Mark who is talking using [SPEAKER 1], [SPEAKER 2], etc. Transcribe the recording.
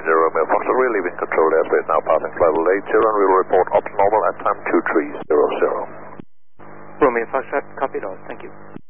[SPEAKER 1] India Romeo Foxtrot, we're leaving control airspace now, passing flight level 80, and we will report optimal at time 2300.
[SPEAKER 2] Romeo Foxtrot, copied all. Thank you.